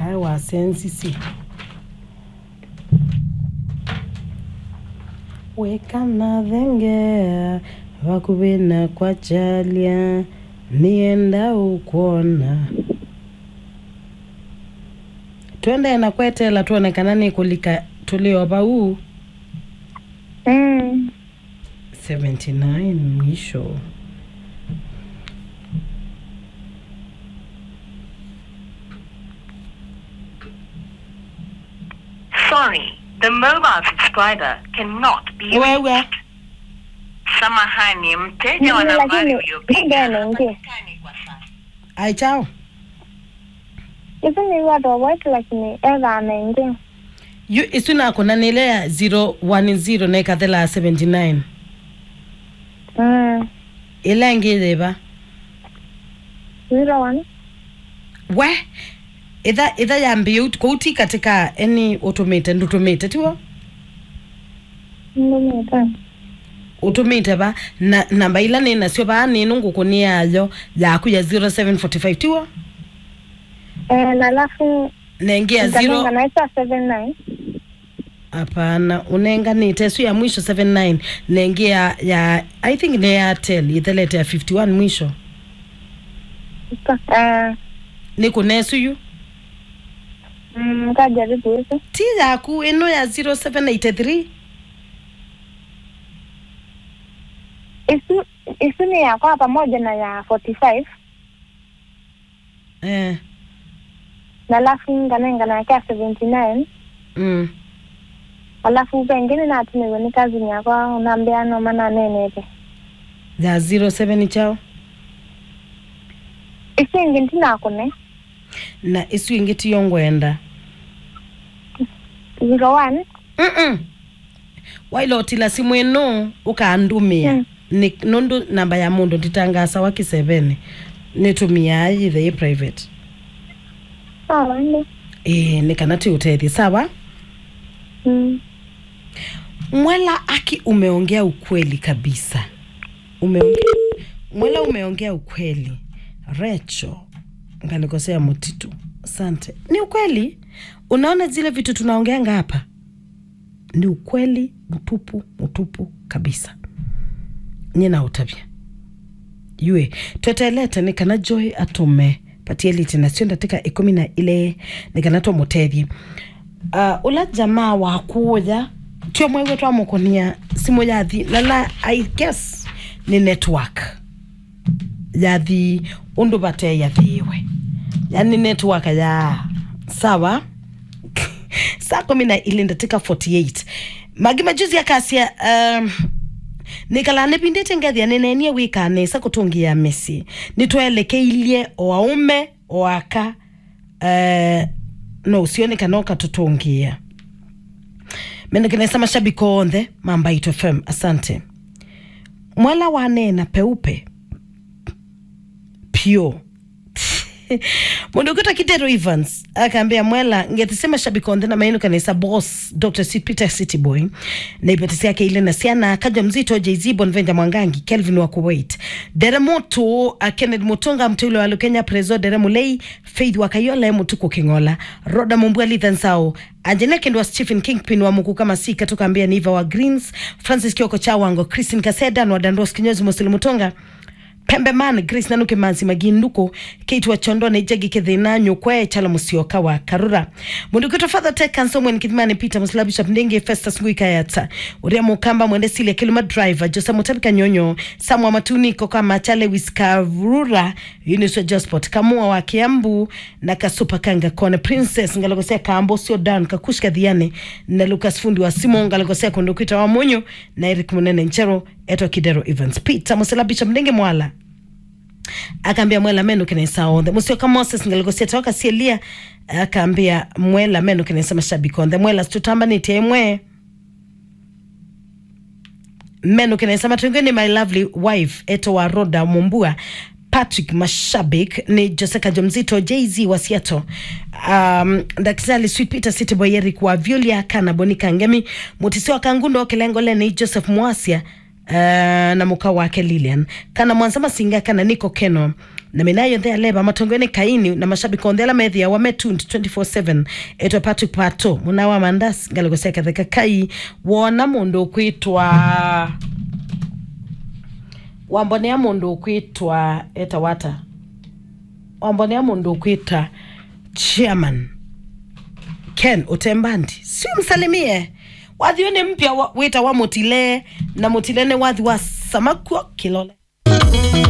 kai wa sensisi weka na dhenge wakubina kwa chalia nienda ukona twende na kwetela tuonekana ni kulika tulioba huu 79 mwisho. Sorry, the mobile subscriber cannot be reached. Samahani, mteja wa nambari uliyopiga. Ai chao. Isn't what or what like me ever nenge. You isuna kona nile 010 na ikadela 79. Ila ngile ba 01. We Either yambi kuti katika any automated tiwa? Automated ba na namba ila nina sio ba nungu kunia ayo ya kuya 0745 tiwa? Na lafu nengia 0 naisa 79. Hapana unenga ni tesu ya mwisho 79 nengia ya I think ni Airtel ithelete ya 51 mwisho. Niko nesu yu? Kajaribu hizo. Tiza ku eno ya 0783. Isu ni ya kwa pamoja na ya 45. Na alafu nganenga na ya 79. Alafu pengine na atumiwe ni kazi ni ya kwa unambia no mana nenete. Ya 07 chao? Isu inginti na kune. Na isu ingiti yongwenda 01 wailo tila simu eno ukaandumia ni nondo namba ya mundu nditangasa waki 7 nitumia either private nikanati utethi sawa. Mwela aki umeongea ukweli kabisa. Mwela umeongea ukweli. Recho ngalikosea mutitu. Asante. Ni ukweli. Unaona zile vitu tunaongeanga hapa. Ni ukweli mutupu kabisa. Nina utabia. Yue, tuetelete ni kana Joy atume patieli tina sionda tika 10 ile ni kana to mutethi. Ula jamaa wa kuoja tio mwewe tu amukonia simu yathi lala I guess ni network yathi undu bate yathiwe yani network ya sawa. Saa 10 ile ndatika 48 magi majuzi ya kasia nikala nepindete ngathi anenenie wikane sa kutungia Messi nitwelekeilie oaume oaka no sioni kanoka tutungia menekene mashabiki onde Mambaito FM. Asante. Mwela wanena peupe pio Mundu kuta Kidero Evans akaambia Mwela ngetisema shabikonde na mainu kanisa boss Dr. Sid Peter City Boy na ipetisi yake ile na siana kaja mzito Jay-Z Bonvenja Mwangangi Kelvin wa Kuwait Deremoto Kenneth Mutunga mteule wa Kenya Prezo Deremulei Faith wa Kayola Mutuko Kingola Roda Mumbua Lithansao Anjene Kendwa Stephen Kingpin wa Muku kama si katoka ambia Niva wa Greens Francis Kioko Chawango Christine Kaseda na Dandos Kinyozi Musili Mutunga Pembe man Grace Nanuke Manzi Maginduko Kate wa Chondo na Ijagi Kethina Nyukwe Chala Musioka wa Karura Mundu kuto Father Tech and someone Kidmani Peter Musila Bishop Ndenge Festus Ngui Kayata Uria Mukamba Mwende Sile Kilima Driver Josa Mutabika Nyonyo Samwa Matuni Koka Machale Wiskarura Uniswa Josport Kamua wa Kiambu na Kasupa Kanga Kone Princess Ngalogosea Kambo Sio Dan Kakushka Dhiane na Lucas Fundi wa Simon Ngalogosea Kondokuita wa Munyo na Eric Munene Nchero Eto Kidero Evans Peter Musila Bishop Ndenge Mwala akaambia Mwela menu kenesa onde musio kama Moses ngaligosia toka sielia akaambia Mwela menu kenesa mashabiki onde Mwela tutamba ni temwe menu kenesa matungeni my lovely wife Eto wa Roda Mumbua Patrick Mashabik ni Joseka Jomzito Jay-Z wa Seattle Daktari Sweet Peter City Boy Eric wa Violia Kana Bonika Ngemi Mutisio Kangundo Kelengole ni Joseph Mwasia na muka wake Lilian Kana Mwanzama Singa Kana Niko Keno na minayo ndea leba matongweni kaini na mashabiki ondela media wa metund 24/7 eto Patrick Pato muna wa mandas ngalogosea katheka kai wona mundu kwitwa wambonea mundu kwitwa eta wata wambonea mundu kwita chairman Ken Utembandi si msalimie wadhione mpya wita wa Motile na Motile ne wadhi wa Samakwa Kilole.